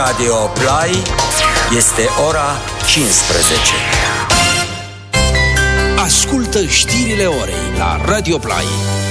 Radio Play este ora 15. Ascultă știrile orei la Radio Play.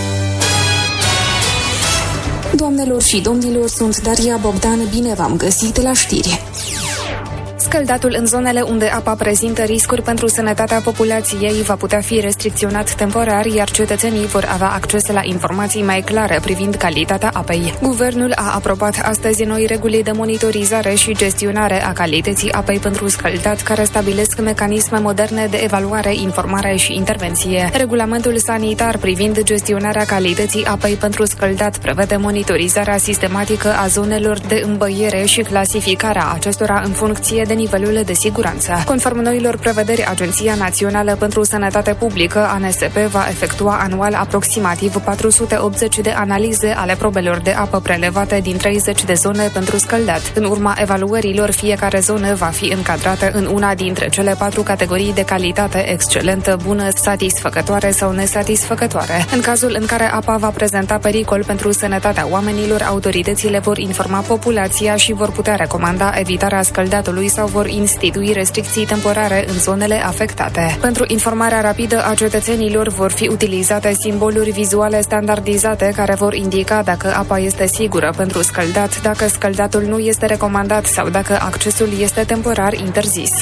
Doamnelor și domnilor, sunt Daria Bogdan, bine v-am găsit la știri. Scăldatul în zonele unde apa prezintă riscuri pentru sănătatea populației va putea fi restricționat temporar, iar cetățenii vor avea acces la informații mai clare privind calitatea apei. Guvernul a aprobat astăzi noi reguli de monitorizare și gestionare a calității apei pentru scăldat, care stabilesc mecanisme moderne de evaluare, informare și intervenție. Regulamentul sanitar privind gestionarea calității apei pentru scăldat prevede monitorizarea sistematică a zonelor de îmbăiere și clasificarea acestora în funcție de nivelul de siguranță. Conform noilor prevederi, Agenția Națională pentru Sănătate Publică, ANSP, va efectua anual aproximativ 480 de analize ale probelor de apă prelevate din 30 de zone pentru scăldat. În urma evaluărilor, fiecare zonă va fi încadrată în una dintre cele 4 categorii de calitate: excelentă, bună, satisfăcătoare sau nesatisfăcătoare. În cazul în care apa va prezenta pericol pentru sănătatea oamenilor, autoritățile vor informa populația și vor putea recomanda evitarea scăldatului sau vor institui restricții temporare în zonele afectate. Pentru informarea rapidă a cetățenilor vor fi utilizate simboluri vizuale standardizate care vor indica dacă apa este sigură pentru scăldat, dacă scăldatul nu este recomandat sau dacă accesul este temporar interzis.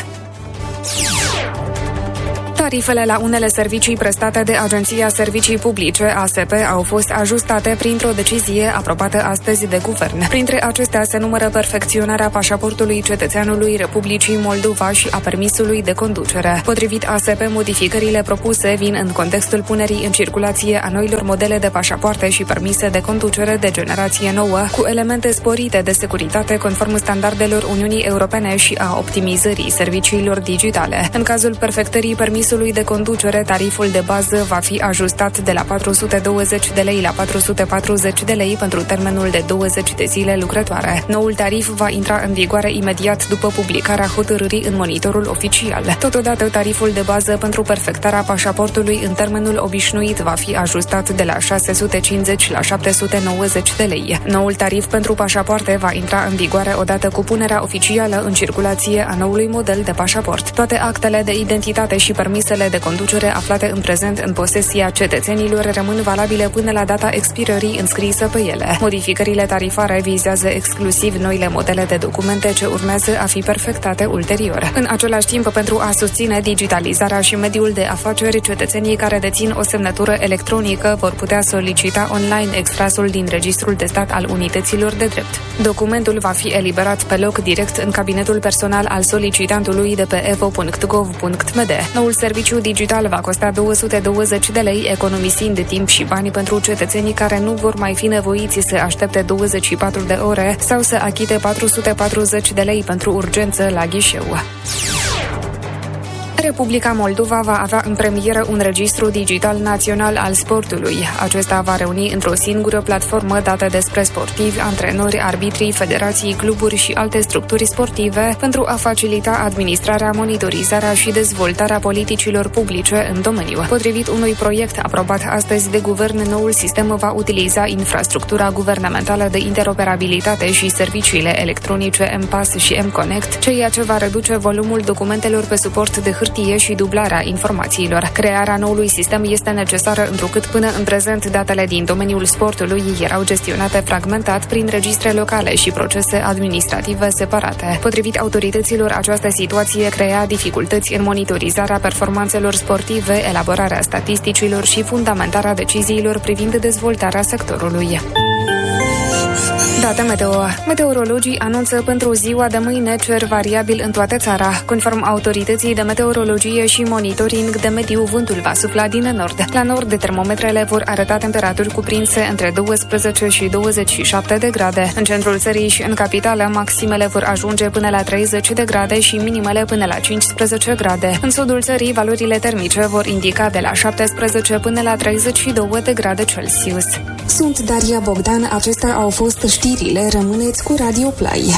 Tarifele la unele servicii prestate de Agenția Servicii Publice, ASP, au fost ajustate printr-o decizie aprobată astăzi de guvern. Printre acestea se numără perfecționarea pașaportului cetățeanului Republicii Moldova și a permisului de conducere. Potrivit ASP, modificările propuse vin în contextul punerii în circulație a noilor modele de pașapoarte și permise de conducere de generație nouă, cu elemente sporite de securitate conform standardelor Uniunii Europene și a optimizării serviciilor digitale. În cazul perfectării permisului de conducere, tariful de bază va fi ajustat de la 420 de lei la 440 de lei pentru termenul de 20 de zile lucrătoare. Noul tarif va intra în vigoare imediat după publicarea hotărârii în monitorul oficial. Totodată, tariful de bază pentru perfectarea pașaportului în termenul obișnuit va fi ajustat de la 650 la 790 de lei. Noul tarif pentru pașapoarte va intra în vigoare odată cu punerea oficială în circulație a noului model de pașaport. Toate actele de identitate și permisele de conducere aflate în prezent în posesia cetățenilor rămân valabile până la data expirării înscrisă pe ele. Modificările tarifare vizează exclusiv noile modele de documente ce urmează a fi perfectate ulterior. În același timp, pentru a susține digitalizarea și mediul de afaceri, cetățenii care dețin o semnătură electronică vor putea solicita online extrasul din Registrul de Stat al Unităților de Drept. Documentul va fi eliberat pe loc direct în cabinetul personal al solicitantului de pe evo.gov.md. Noul serviciu digital va costa 220 de lei, economisind timp și bani pentru cetățenii care nu vor mai fi nevoiți să aștepte 24 de ore sau să achite 440 de lei pentru urgență la ghișeu. Republica Moldova va avea în premieră un registru digital național al sportului. Acesta va reuni într-o singură platformă date despre sportivi, antrenori, arbitrii, federații, cluburi și alte structuri sportive pentru a facilita administrarea, monitorizarea și dezvoltarea politicilor publice în domeniu. Potrivit unui proiect aprobat astăzi de guvern, noul sistem va utiliza infrastructura guvernamentală de interoperabilitate și serviciile electronice M-Pass și M-Connect, ceea ce va reduce volumul documentelor pe suport de hârtie și dublarea informațiilor. Crearea noului sistem este necesară întrucât până în prezent datele din domeniul sportului erau gestionate fragmentat prin registre locale și procese administrative separate. Potrivit autorităților, această situație crea dificultăți în monitorizarea performanțelor sportive, elaborarea statisticilor și fundamentarea deciziilor privind dezvoltarea sectorului. Date meteo. Meteorologii anunță pentru ziua de mâine cer variabil în toată țara. Conform autorității de meteorologie și monitoring de mediu, vântul va sufla din nord. La nord, termometrele vor arăta temperaturi cuprinse între 12 și 27 de grade. În centrul țării și în capitală, maximele vor ajunge până la 30 de grade și minimele până la 15 grade. În sudul țării, valorile termice vor indica de la 17 până la 32 de grade Celsius. Sunt Daria Bogdan, acestea au fost știrile, rămâneți cu Radio Play.